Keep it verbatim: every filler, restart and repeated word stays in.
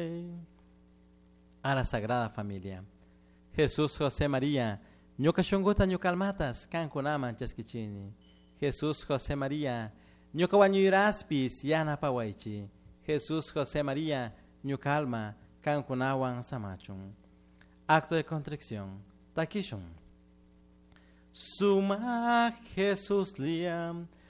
A la Sagrada Familia. Jesús, José, María, ñoka shunguta ñukalmatas, kankunaman chaskichini. Jesús, José, María, ñoka wañuyraspis yana pawaichi. Jesús, José, María, ñukalma, kankunawan samachun. Acto de contrición. Takishun. Suma Jesús liam,